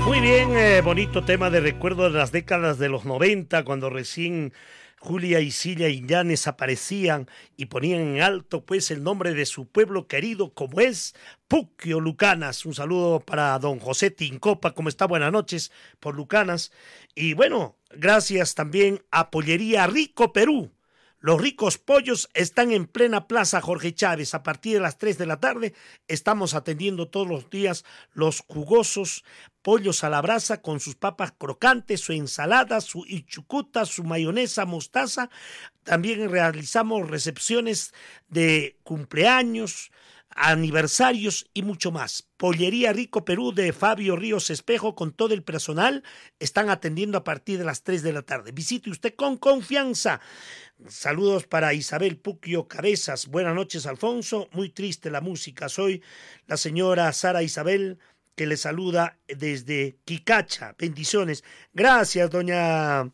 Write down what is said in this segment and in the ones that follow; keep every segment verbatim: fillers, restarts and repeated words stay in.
Muy bien, eh, bonito tema de recuerdo de las décadas de los noventa, cuando recién Julia y Cilia y Llanes aparecían y ponían en alto pues el nombre de su pueblo querido como es Puquio, Lucanas. Un saludo para don José Tincopa, ¿cómo está? Buenas noches por Lucanas. Y bueno, gracias también a Pollería Rico Perú. Los ricos pollos están en plena Plaza Jorge Chávez. A partir de las tres de la tarde estamos atendiendo todos los días los jugosos pollos a la brasa con sus papas crocantes, su ensalada, su ichucuta, su mayonesa, mostaza. También realizamos recepciones de cumpleaños, aniversarios y mucho más. Pollería Rico Perú de Fabio Ríos Espejo con todo el personal están atendiendo a partir de las tres de la tarde. Visite usted con confianza. Saludos para Isabel Puquio Cabezas. Buenas noches, Alfonso. Muy triste la música. Soy la señora Sara Isabel que le saluda desde Quicacha. Bendiciones. Gracias, doña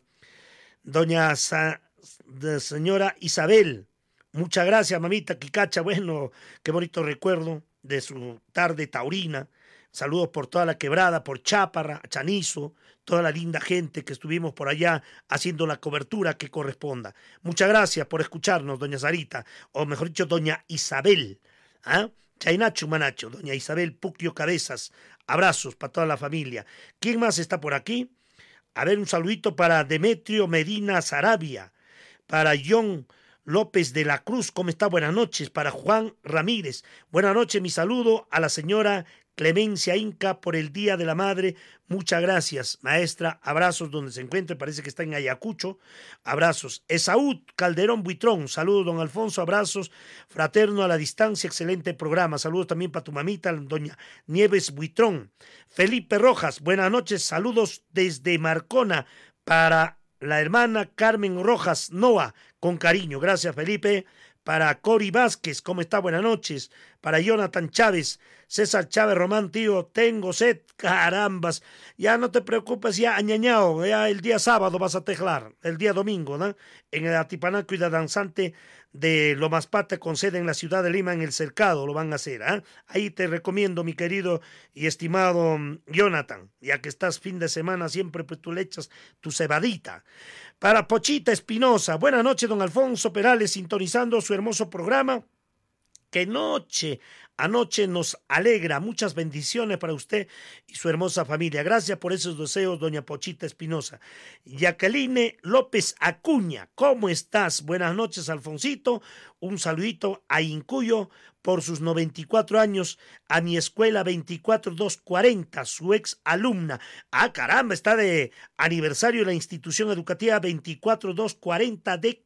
doña Sa, de señora Isabel. Muchas gracias, mamita Quicacha. Bueno, qué bonito recuerdo de su tarde taurina. Saludos por toda la quebrada, por Cháparra, Chanizo, toda la linda gente que estuvimos por allá haciendo la cobertura que corresponda. Muchas gracias por escucharnos, doña Sarita, o mejor dicho, doña Isabel. ¿Ah? Chainacho Manacho, doña Isabel Puquio Cabezas. Abrazos para toda la familia. ¿Quién más está por aquí? A ver, un saludito para Demetrio Medina Sarabia, para John López de la Cruz, ¿cómo está? Buenas noches. Para Juan Ramírez, buenas noches, mi saludo a la señora Clemencia Inca por el Día de la Madre. Muchas gracias, maestra. Abrazos donde se encuentre, parece que está en Ayacucho. Abrazos. Esaú Calderón Buitrón, saludos, don Alfonso. Abrazos fraterno a la distancia, excelente programa. Saludos también para tu mamita, doña Nieves Buitrón. Felipe Rojas, buenas noches. Saludos desde Marcona para la hermana Carmen Rojas Noa, con cariño. Gracias, Felipe. Para Cori Vázquez, ¿cómo está? Buenas noches. Para Jonathan Chávez, César Chávez Román, tío, tengo sed, carambas. Ya no te preocupes, ya añañao, ya el día sábado vas a tejlar, el día domingo, ¿no? En el Atipanaco y la danzante de Lomaspata con sede en la ciudad de Lima, en el Cercado, lo van a hacer, ¿eh? Ahí te recomiendo, mi querido y estimado Jonathan, ya que estás fin de semana, siempre pues tú le echas tu cebadita. Para Pochita Espinosa, buenas noches, don Alfonso Perales, sintonizando su hermoso programa. ¡Qué noche! Anoche nos alegra. Muchas bendiciones para usted y su hermosa familia. Gracias por esos deseos, doña Pochita Espinosa. Jacqueline López Acuña, ¿cómo estás? Buenas noches, Alfonsito. Un saludito a Incuyo por sus noventa y cuatro años, a mi escuela veinticuatro dos cuarenta, su ex alumna. Ah, caramba, está de aniversario la institución educativa veinticuatro dos cuarenta de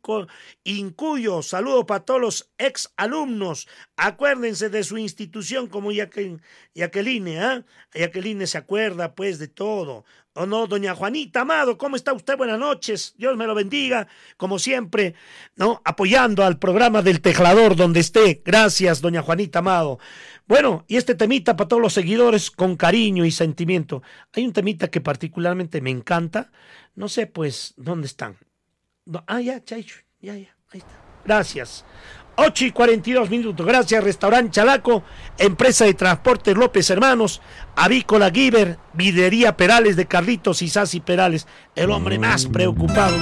Incuyo. Saludo para todos los ex alumnos. Acuérdense de su institución como Jacqueline, ¿eh? Jacqueline se acuerda pues de todo. ¿O no, doña Juanita Amado? ¿Cómo está usted? Buenas noches. Dios me lo bendiga, como siempre, ¿no? Apoyando al programa del Tejlador donde esté. Gracias, doña Juanita Amado. Bueno, y este temita para todos los seguidores con cariño y sentimiento. Hay un temita que particularmente me encanta. No sé, pues, ¿dónde están? No, ah, ya, Chaicho, ya, ya, ahí está. Gracias. ocho y cuarenta y dos minutos. Gracias, Restaurante Chalaco, Empresa de Transportes López Hermanos, Avícola Giver, Videría Perales de Carlitos y Sasi Perales, el hombre más preocupado.